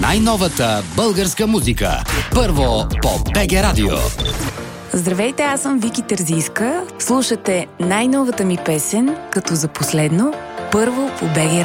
най-новата българска музика. Първо по БГ Радио. Здравейте, аз съм Вики Терзийска. Слушате най-новата ми песен, като за последно, първо по БГ